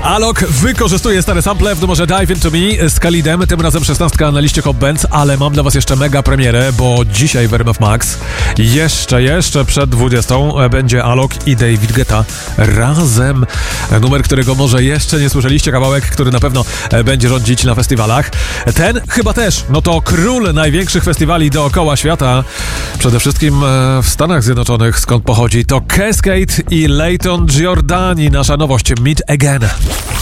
Alok wykorzystuje stare sample w numerze Dive Into Me z Khalidem, tym razem 16 na liście Hot Bands, ale mam dla was jeszcze mega premierę, bo dzisiaj w RMF Max jeszcze przed 20 będzie Alok i David Guetta razem. Numer, którego może jeszcze nie słyszeliście, kawałek, który na pewno będzie rządzić na festiwalach. Ten chyba też, no to król największych festiwali dookoła świata, przede wszystkim w Stanach Zjednoczonych, skąd pochodzi, to Cascade i Layton Giordani, nasza nowość Meet Again.